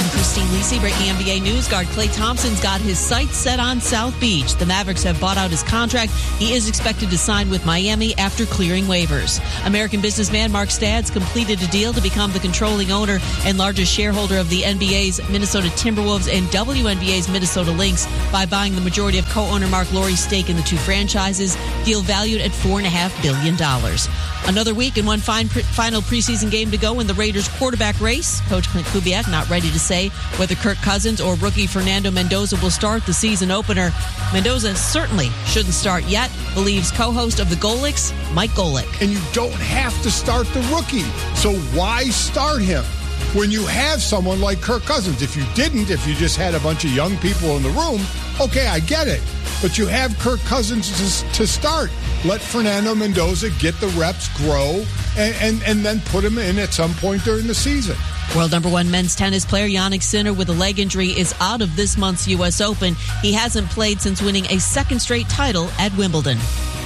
I'm Christine Lisi, breaking NBA news. Guard Klay Thompson's got his sights set on South Beach. The Mavericks have bought out his contract. He is expected to sign with Miami after clearing waivers. American businessman Mark Stadds completed a deal to become the controlling owner and largest shareholder of the NBA's Minnesota Timberwolves and WNBA's Minnesota Lynx by buying the majority of co-owner Mark Lowry's stake in the two franchises, deal valued at $4.5 billion. Another week and one final preseason game to go in the Raiders quarterback race. Coach Clint Kubiak not ready to say whether Kirk Cousins or rookie Fernando Mendoza will start the season opener. Mendoza certainly shouldn't start yet, believes co-host of the Golics, Mike Golic. And you don't have to start the rookie. So why start him when you have someone like Kirk Cousins? If you just had a bunch of young people in the room, okay, I get it. But you have Kirk Cousins to start. Let Fernando Mendoza get the reps, grow, and then put him in at some point during the season. World number one men's tennis player Jannik Sinner with a leg injury is out of this month's U.S. Open. He hasn't played since winning a second straight title at Wimbledon.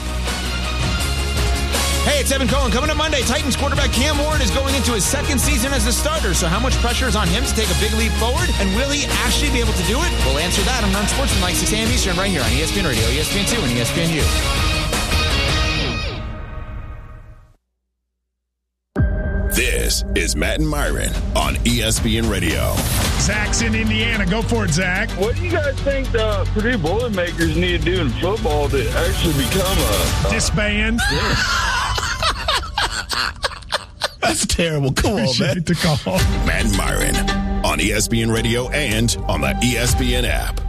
Hey, it's Evan Cohen. Coming up Monday, Titans quarterback Cam Ward is going into his second season as a starter. So how much pressure is on him to take a big leap forward? And will he actually be able to do it? We'll answer that on Unsportsmanlike 6 a.m. Eastern right here on ESPN Radio, ESPN2, and ESPNU. This is Matt and Myron on ESPN Radio. Zach's in Indiana. Go for it, Zach. What do you guys think the Purdue Boilermakers need to do in football to actually become a... Disband? That's terrible. Come on, man. The call. Matt and Myron on ESPN Radio and on the ESPN app.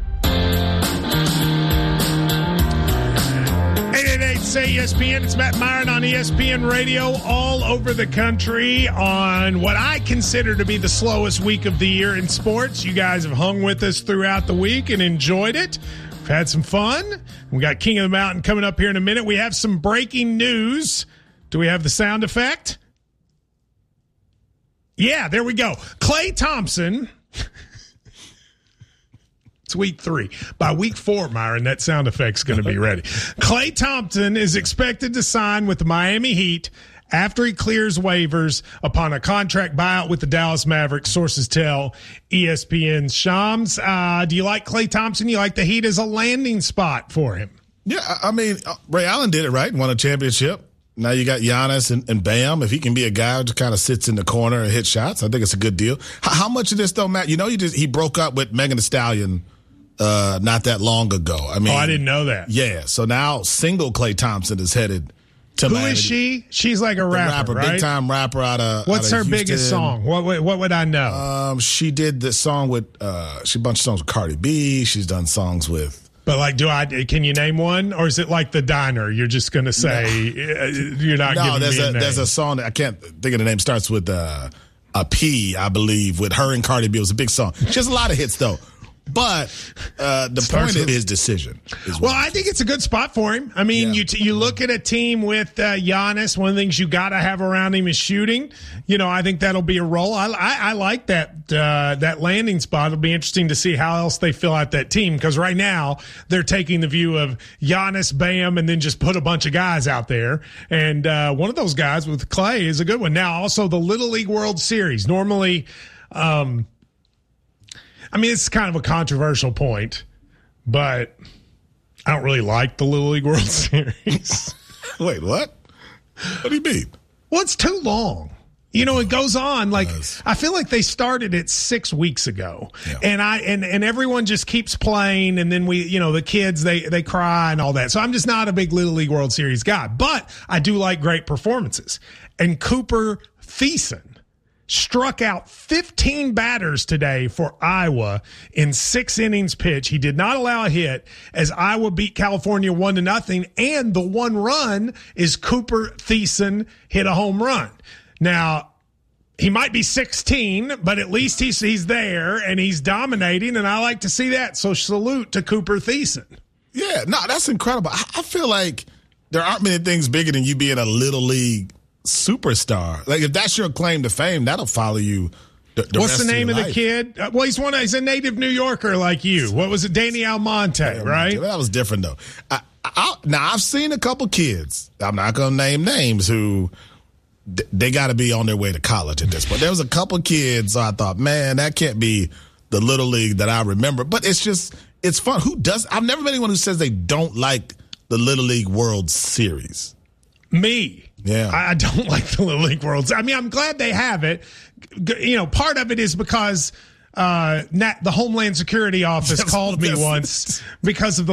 888-SAY-ESPN. It's Matt Myron on ESPN Radio all over the country on what I consider to be the slowest week of the year in sports. You guys have hung with us throughout the week and enjoyed it. We've had some fun. We got King of the Mountain coming up here in a minute. We have some breaking news. Do we have the sound effect? Yeah, there we go. Klay Thompson. It's week 3. By week 4, Myron, that sound effect's going to be ready. Klay Thompson is expected to sign with the Miami Heat after he clears waivers upon a contract buyout with the Dallas Mavericks, sources tell ESPN. Shams, do you like Klay Thompson? You like the Heat as a landing spot for him? Yeah, I mean, Ray Allen did it, right? Won a championship. Now you got Giannis and Bam. If he can be a guy who just kind of sits in the corner and hits shots, I think it's a good deal. How much of this, though, Matt? You know, he broke up with Megan Thee Stallion not that long ago. I mean, I didn't know that. Yeah, so now single Klay Thompson is headed to Miami. Who is she? She's like a rapper, right? Big time rapper out of What's her Houston. biggest song? What would I know? She did the song with she a bunch of songs with Cardi B. She's done songs with. But can you name one, or is it like The Diner? You're just going to say you're not giving me a name. There's a song that I can't think of the name. Starts with a P, I believe, with her and Cardi B. It was a big song. She has a lot of hits though. But the point of his decision is I think it's a good spot for him. I mean, you look at a team with Giannis. One of the things you got to have around him is shooting. You know, I think that'll be a role. I like that landing spot. It'll be interesting to see how else they fill out that team, because right now they're taking the view of Giannis, Bam, and then just put a bunch of guys out there. And one of those guys with Klay is a good one. Now, also the Little League World Series. Normally, I mean, it's kind of a controversial point, but I don't really like the Little League World Series. Wait, what? What do you mean? Well, it's too long. You know, it goes on. Like, I feel like they started it 6 weeks ago, and and everyone just keeps playing, and then the kids, they cry and all that. So I'm just not a big Little League World Series guy, but I do like great performances. And Cooper Thiessen struck out 15 batters today for Iowa in 6 innings pitch. He did not allow a hit as Iowa beat California 1-0. And the one run is Cooper Thiessen hit a home run. Now, he might be 16, but at least he's there and he's dominating, and I like to see that. So salute to Cooper Thiessen. Yeah, no, that's incredible. I feel like there aren't many things bigger than you being a Little League superstar. Like, if that's your claim to fame, that'll follow you the What's rest the name of the kid? He's a native New Yorker like you. What was it? Danny Almonte, right? That was different, though. Now, I've seen a couple kids, I'm not going to name names, who they got to be on their way to college at this point. There was a couple kids I thought, man, that can't be the Little League that I remember. But it's fun. I've never met anyone who says they don't like the Little League World Series. Me. Yeah. I don't like the Little League World Series. I mean, I'm glad they have it. You know, part of it is because the Homeland Security Office called me once because of the